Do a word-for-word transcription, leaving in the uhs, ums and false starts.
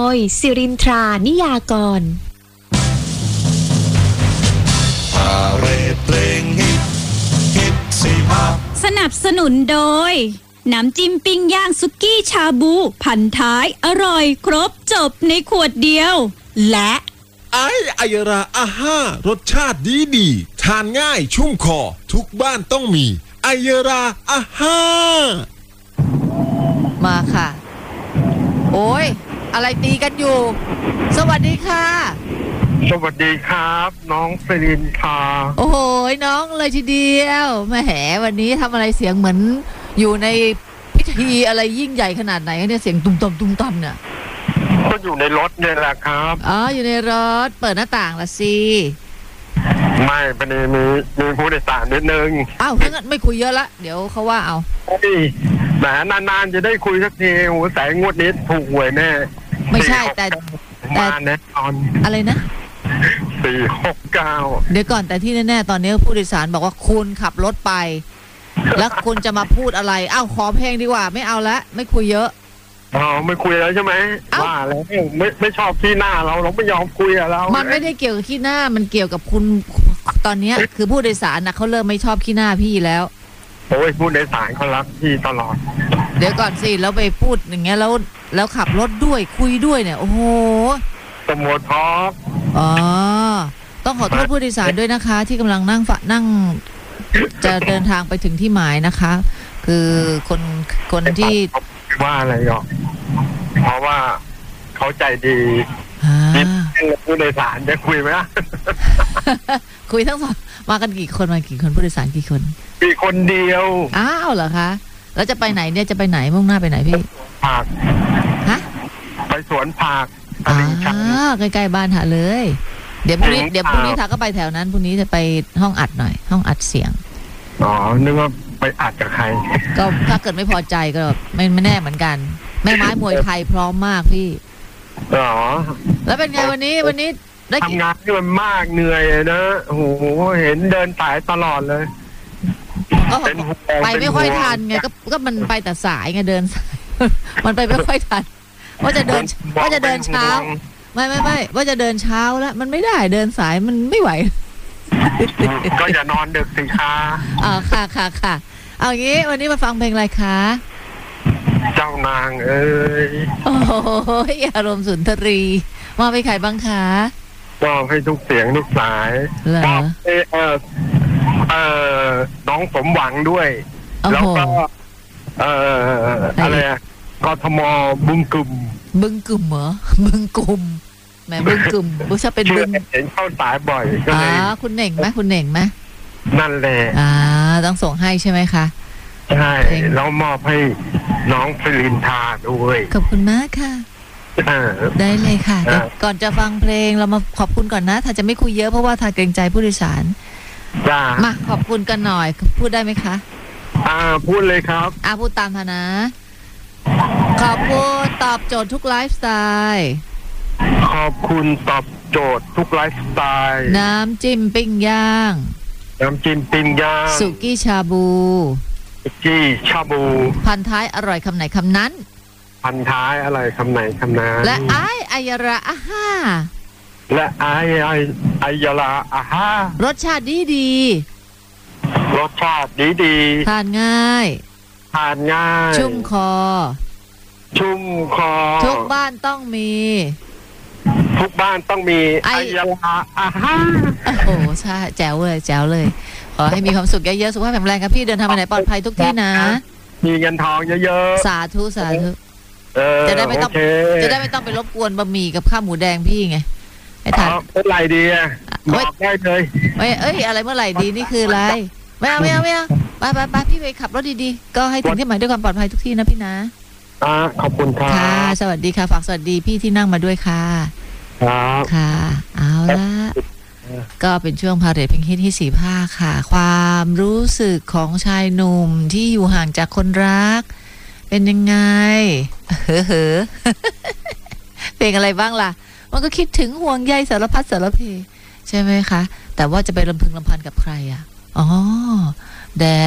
ยสิรินทรานิยากรสนับสนุนโดยน้ำจิ้มปิ้งย่างสุกี้ชาบูพันท้ายอร่อยครบจบในขวดเดียวและไออายราอาห้ารสชาติดีดีทานง่ายชุ่มคอทุกบ้านต้องมีไอายราอาห้ามาค่ะโอ้ยอะไรตีกันอยู่สวัสดีค่ะสวัสดีครับน้องเซรินทาโอ้โหน้องเลยทีเดียวแหมวันนี้ทำอะไรเสียงเหมือนอยู่ในพิธีอะไรยิ่งใหญ่ขนาดไหนเนี่ยเสียงตุ้มต่อมตุ้มต่อมเนี่ยก็อยู่ในรถเนี่ยแหละครับอ๋ออยู่ในรถเปิดหน้าต่างละสิไม่ประเด็นมีมีผู้โดยสารนิดนึงอ้าวงั้นไม่คุยเยอะละเดี๋ยวเขาว่าเอาแหมนานๆจะได้คุยสักทีโหแสงงวดนี้ถูกหวยแน่ไม่ใช่แต่แต่แน่นอนอะไรนะสี่หกเก้าเดี๋ยวก่อนแต่ที่แน่ๆตอนนี้ผู้โดยสารบอกว่าคุณขับรถไปแล้วคุณจะมาพูดอะไรอ้าวขอเพลงดีกว่าไม่เอาละไม่คุยเยอะอ๋อไม่คุยแล้วใช่ไหมว่าแล้วไม่ไม่ชอบที่หน้าเราเราไม่ยอมคุยกับเรามันไม่ได้เกี่ยวกับขี้หน้ามันเกี่ยวกับคุณตอนนี้คือผู้โดยสารนะเขาเริ่มไม่ชอบขี้หน้าพี่แล้วโอ้ยผู้โดยสารเขารักพี่ตลอดเดี๋ยวก่อนสิแล้วไปพูดอย่างเงี้ยแล้วแล้วขับรถด้วยคุยด้วยเนี่ยโอ้โหสมดท็อปอ๋อต้องขอโทษผู้โดยสารด้วยนะคะที่กำลังนั่งฝนั่งจะเดินทางไปถึงที่หมายนะคะคือคนคนที่ว่าอะไรหรอกเพราะว่าเขาใจดีผู้โดยสารจะคุยไหมคุยทั้งสองมากันกี่คนมากี่คนผู้โดยสารกี่คนมีคนเดียวอ้าวเหรอคะแล้วจะไปไหนเนี่ยจะไปไหนมุ่งหน้าไปไหนพี่ผักฮะไปสวนผักอ่าใกล้ๆบ้านหาเลยเดี๋ยวพรุ่งนี้เดี๋ยวพรุ่งนี้ทาก็ไปแถวนั้นพรุ่งนี้จะไปห้องอัดหน่อยห้องอัดเสียงอ๋อนึกว่าไปอัดกับใครก็ถ้าเกิดไม่พอใจก็ไม่ไม่แน่เหมือนกันแม่ไม้มวยไทยพร้อมมากพี่อ๋อแล้วเป็นไงวันนี้วันนี้ได้ทำงานที่มันมากเหนื่อยนะโอ้โหเห็นเดินสายตลอดเลยก็ไปไม่ค่อยทันไงก็ก็มันไปแต่สายไงเดินสายมันไปไม่ค่อยทันว่าจะเดินว่าจะเดินเช้าไม่ไม่ไม่ว่าจะเดินเช้าแล้วมันไม่ได้เดินสายมันไม่ไหวก็อย่านอนดึกสิคะอ๋อค่ะค่ะค่ะเอางี้วันนี้มาฟังเพลงอะไรคะเจ้านางเอ้ยโอ้ยอารมณ์สุนทรีมาไปขายบ้างคะมอบให้ทุกเสียงทุกสายมอบให้เออเออน้องสมหวังด้วยแล้วก็เอออะไรกทมบึงกึมบึงกึมเหรอบึงกึมแหมบึงกึมบึงจะเป็นบึงเห็นเข้าสายบ่อยก็เลยอ๋อคุณเหน่งไหมคุณเหน่งไหมนั่นแหละอ่าต้องส่งให้ใช่ไหมคะใช่เรามอบให้น้องฟลินทาด้วยขอบคุณมากค่ะได้เลยค่ะก่อนจะฟังเพลงเรามาขอบคุณก่อนนะถ้าจะไม่คุยเยอะเพราะว่าทาเกรงใจผู้โดยสารมาขอบคุณกันหน่อยพูดได้ไหมคะอ่าพูดเลยครับอ่าพูดตามทานะขอบคุณตอบโจทย์ทุกไลฟ์สไตล์ขอบคุณตอบโจทย์ทุกไลฟ์สไตล์น้ำจิ้มปิ้งย่างน้ำจิ้มปิ้งย่างสุกี้ชาบูสุกี้ชาบูพันท้ายอร่อยคำไหนคำนั้นพันท้ายอะไรคำไหนคำนั้นและไออายราอาห้าและไอไออายราอาห้ารสชาติดีดีรสชาติดีดีทานง่ายทานง่ายชุ่มคอชุ่มคอทุกบ้านต้องมีทุกบ้านต้องมีไอายราอาห้าโอ้โหใช่แจ๋วเลยแจ๋วเลยขอให้มีความสุขเยอะๆสุขภาพแข็งแรงครับพี่เดินทางไปไหนปลอดภัยทุกที่นะมีเงินทองเยอะๆสาธุสาธุจะได้ไม่ต้องจะได้ไม่ต้องไปรบกวนบะหมี่กับข้าวหมูแดงพี่ไงไอ้ทานเมื่อไหร่ดีอ่ะบอกได้เลยไม่เอ้ยอะไรเมื่อไหร่ดีนี่คืออะไรไม่เอาไม่เอาไม่เอาไปไปไปพี่ไปขับรถดีๆก็ให้ถึงที่หมายด้วยความปลอดภัยทุกที่นะพี่นะอ่าขอบคุณครับค่ะสวัสดีค่ะฝากสวัสดีพี่ที่นั่งมาด้วยค่ะครับค่ะเอาละก็เป็นช่วงพาเหรดเพลงฮิตที่สี่ภาคค่ะความรู้สึกของชายหนุ่มที่อยู่ห่างจากคนรักเป็นยังไงเฮ้อเฮ้อเพลงอะไรบ้างล่ะมันก็คิดถึงห่วงใยสารพัดสารเพใช่ไหมคะแต่ว่าจะไปรำพึงรำพันกับใครอ่ะอ๋อแด